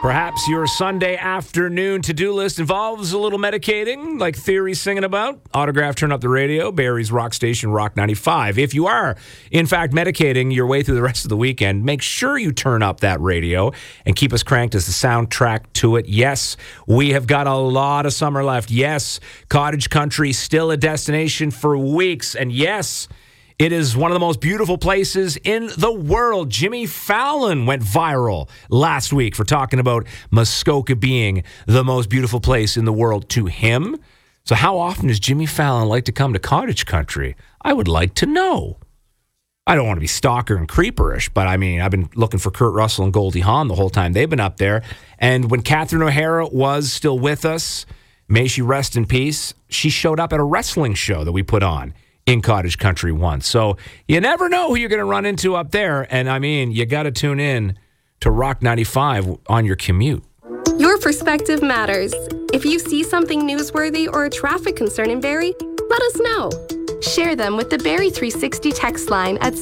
Perhaps your Sunday afternoon to-do list involves a little medicating, like Theory's singing about. Autograph, turn up the radio. Barrie's Rock Station, Rock 95. If you are, in fact, medicating your way through the rest of the weekend, make sure you turn up that radio and keep us cranked as the soundtrack to it. Yes, we have got a lot of summer left. Yes, cottage country still a destination for weeks. And yes, it is one of the most beautiful places in the world. Jimmy Fallon went viral last week for talking about Muskoka being the most beautiful place in the world to him. So how often does Jimmy Fallon like to come to cottage country? I would like to know. I don't want to be stalker and creeperish, but I mean, I've been looking for Kurt Russell and Goldie Hawn the whole time they've been up there. And when Catherine O'Hara was still with us, may she rest in peace, she showed up at a wrestling show that we put on in cottage country once. So you never know who you're going to run into up there. And I mean, you got to tune in to Rock 95 on your commute. Your perspective matters. If you see something newsworthy or a traffic concern in Barrie, let us know. Share them with the Barrie 360 text line at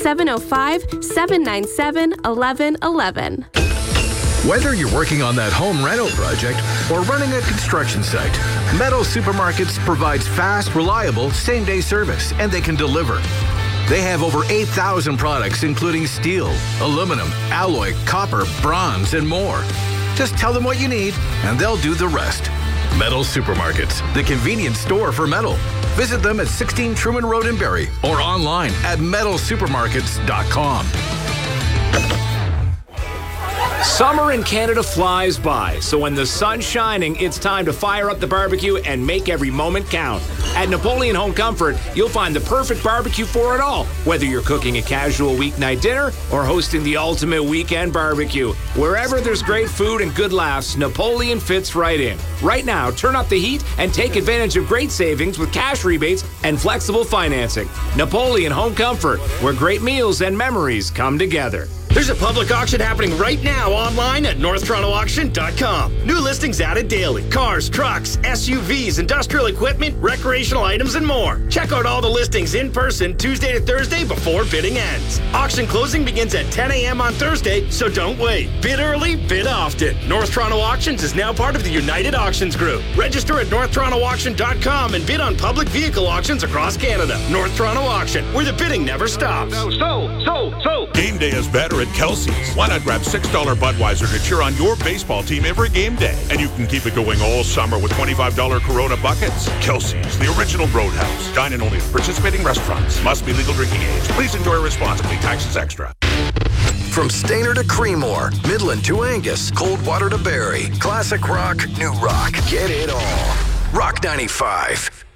705-797-1111. Whether you're working on that home rental project or running a construction site, Meadow Supermarkets provides fast, reliable, same-day service, and they can deliver. They have over 8,000 products, including steel, aluminum, alloy, copper, bronze, and more. Just tell them what you need, and they'll do the rest. Meadow Supermarkets, the convenience store for metal. Visit them at 16 Truman Road in Barrie or online at meadowsupermarkets.com. Summer in Canada flies by, so when the sun's shining, it's time to fire up the barbecue and make every moment count. At Napoleon Home Comfort, you'll find the perfect barbecue for it all, whether you're cooking a casual weeknight dinner or hosting the ultimate weekend barbecue. Wherever there's great food and good laughs, Napoleon fits right in. Right now, turn up the heat and take advantage of great savings with cash rebates and flexible financing. Napoleon Home Comfort, where great meals and memories come together. There's a public auction happening right now online at NorthTorontoAuction.com. New listings added daily. Cars, trucks, SUVs, industrial equipment, recreational items, and more. Check out all the listings in person Tuesday to Thursday before bidding ends. Auction closing begins at 10 a.m. on Thursday, so don't wait. Bid early, bid often. North Toronto Auctions is now part of the United Auctions Group. Register at NorthTorontoAuction.com and bid on public vehicle auctions across Canada. North Toronto Auction, where the bidding never stops. So. Game day is better at Kelsey's. Why not grab $6 Budweiser to cheer on your baseball team every game day? And you can keep it going all summer with $25 Corona buckets. Kelsey's, the original Roadhouse. Dine in only at participating restaurants. Must be legal drinking age. Please enjoy responsibly. Taxes extra. From Stayner to Creemore, Midland to Angus, Coldwater to Barrie, classic rock, new rock. Get it all. Rock 95.